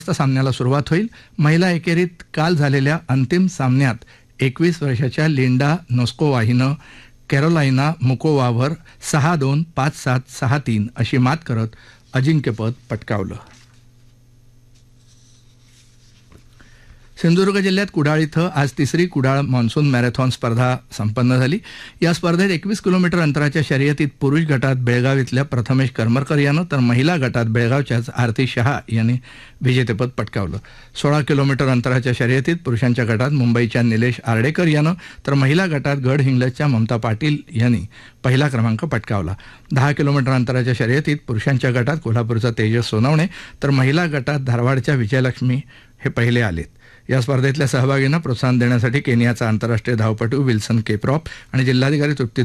सामन्याला सुरुवात होईल. महिला एकेरीत काल झालेल्या अंतिम सामन्यात 21 वर्षाच्या लिंडा नोस्कोवा हिनं कॅरोलाइना मुकोवावर 6-2, 5-7, 6-3 अशी मात करत अजिंक्यपद पटकावलं. सिंधुदुर्ग जिल्ह्यात कुडाळ इथं आज तिसरी कुडाळ मॉन्सून मॅरेथॉन स्पर्धा संपन्न झाली. या स्पर्धेत 21 किलोमीटर अंतराच्या शर्यतीत पुरुष गटात बेळगाव इथल्या प्रथमेश करमरकर यानं तर महिला गटात बेळगावच्याच आरती शहा यांनी विजेतेपद पटकावलं. 16 किलोमीटर अंतराच्या शर्यतीत पुरुषांच्या गटात मुंबईच्या निलेश आर्डेकर यानं तर महिला गटात गडहिंग्लजच्या ममता पाटील यांनी पहिला क्रमांक पटकावला. 10 किलोमीटर अंतराच्या शर्यतीत पुरुषांच्या गटात कोल्हापूरचा तेजस सोनवणे तर महिला गटात धारवाडच्या विजयलक्ष्मी हे पहिले आलेत. या स्पर्धेतल्या सहभागींना प्रोत्साहन देण्यासाठी केनियाचा आंतरराष्ट्रीय धावपटू विल्सन केप्रॉप आणि जिल्हाधिकारी तृप्ती